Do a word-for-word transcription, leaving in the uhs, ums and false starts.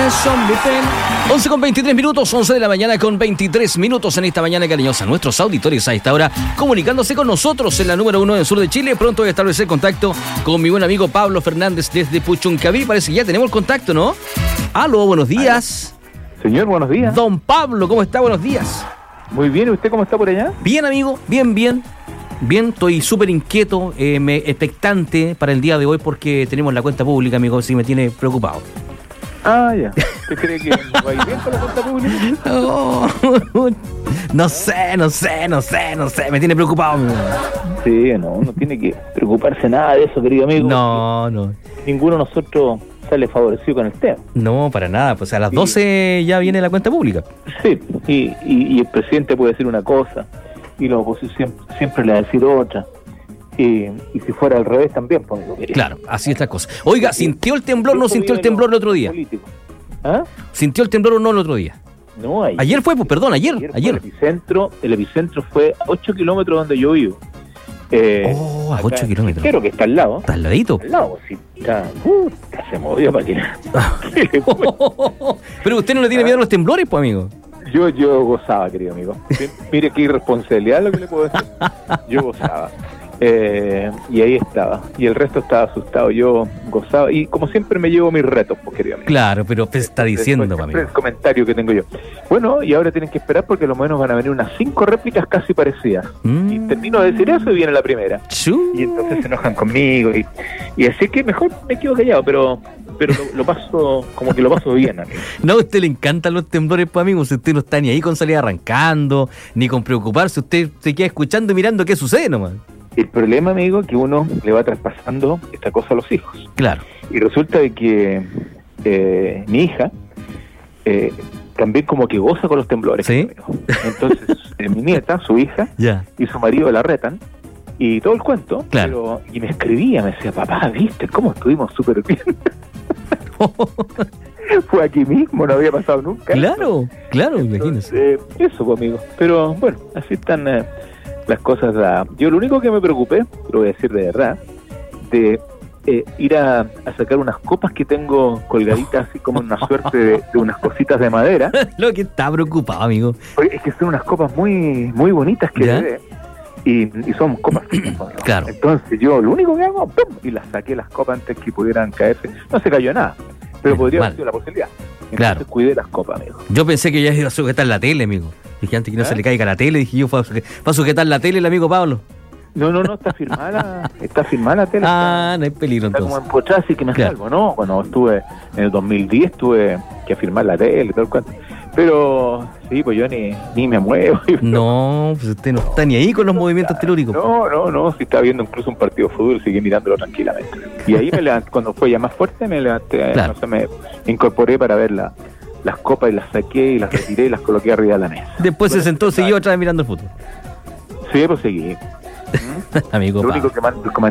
once con veintitrés minutos, once de la mañana con veintitrés minutos en esta mañana cariñosa. Nuestros auditores a esta hora comunicándose con nosotros en la número uno del sur de Chile. Pronto voy a establecer contacto con mi buen amigo Pablo Fernández desde Puchuncaví. Parece que ya tenemos el contacto, ¿no? Aló, buenos días. Señor, buenos días. Don Pablo, ¿cómo está? Buenos días. Muy bien, ¿y usted cómo está por allá? Bien, amigo, bien, bien. Bien, estoy súper inquieto, eh, me, expectante para el día de hoy porque tenemos la cuenta pública, amigo, sí me tiene preocupado. Ah, ya. ¿Usted cree que va a ir bien con la cuenta pública? Oh, no sé, no sé, no sé, no sé, me tiene preocupado, amigo. Sí, no, no tiene que preocuparse nada de eso, querido amigo. No, no. Ninguno de nosotros sale favorecido con el tema. No, para nada, pues a las doce ya viene la cuenta pública. Sí, y, y, y el presidente puede decir una cosa y la oposición siempre le va a decir otra. Y, y si fuera al revés también, pues, claro, así está la cosa. Oiga, ¿sintió el temblor o no sintió el temblor el otro día? ¿Ah? ¿Sintió el temblor o no el otro día? No, ayer. Ayer fue, pues, perdón, ayer. Ayer, ayer. El epicentro, el epicentro fue a ocho kilómetros donde yo vivo. Eh, oh, a ocho kilómetros. Creo que está al lado. ¿Está al ladito? Al lado, sí. Está, uh, se movió para que... Pero usted no le tiene miedo a los temblores, pues, amigo. Yo, yo gozaba, querido amigo. Mire qué irresponsabilidad lo que le puedo decir. Yo gozaba. Eh, y ahí estaba. Y el resto estaba asustado. Yo gozaba. Y como siempre me llevo mis retos, pues, querido amigo. Claro, pero usted está diciendo, Después, amigo. el comentario que tengo yo. Bueno, y ahora tienen que esperar porque a lo menos van a venir unas cinco réplicas casi parecidas. Mm. Y termino de decir eso y viene la primera. Chú. Y entonces se enojan conmigo. Y, y así que mejor me quedo callado, pero... pero lo, lo paso, como que lo paso bien, amigo. No, a usted le encantan los temblores, pues, amigo. Si usted no está ni ahí con salir arrancando, ni con preocuparse, usted se queda escuchando y mirando qué sucede nomás. El problema, amigo, que uno le va traspasando esta cosa a los hijos. Claro. Y resulta de que eh, mi hija eh, también como que goza con los temblores. ¿Sí? Amigo. Entonces, eh, mi nieta, su hija, ya. y su marido la retan. Y todo el cuento. Claro. Pero, y me escribía, me decía, papá, ¿viste cómo estuvimos súper bien? Fue aquí mismo, no había pasado nunca. Claro, claro, imagínese. Eh, eso, pues, amigo. Pero bueno, así están eh, las cosas. Da. Yo lo único que me preocupé, lo voy a decir de verdad, de eh, ir a, a sacar unas copas que tengo colgaditas, así como una suerte de, de unas cositas de madera. Lo que está preocupado, amigo. Oye, es que son unas copas muy, muy bonitas que ¿Ya? ve. Y, y son copas finas, ¿no? Claro. Entonces yo lo único que hago, ¡pum! Y las saqué las copas antes que pudieran caerse. No se cayó nada, pero Bien, podría mal. haber sido la posibilidad. Entonces Claro. cuidé las copas, amigo. Yo pensé que ya iba a sujetar la tele, amigo. Dije antes que no ¿Eh? se le caiga la tele, dije yo, para sujetar la tele el amigo Pablo. No, no, no, está firmada la, está firmada la tele. Ah, está, no hay peligro está entonces. como empochada, así que me Claro. salvo, ¿no? Cuando estuve en el dos mil diez tuve que firmar la tele y todo el cuento. Pero sí, pues yo ni, ni me muevo. No, pues usted no está ni ahí con los movimientos telúricos. No, no, no, si estaba viendo incluso un partido de fútbol, seguí mirándolo tranquilamente. Y ahí me levanté, cuando fue ya más fuerte, me levanté, Claro. no sé, me incorporé para ver la, las copas y las saqué y las retiré y las coloqué arriba de la mesa. Después se sentó, siguió otra vez mirando el fútbol. Sí, pues seguí. Amigo Lo Pablo. único que mando,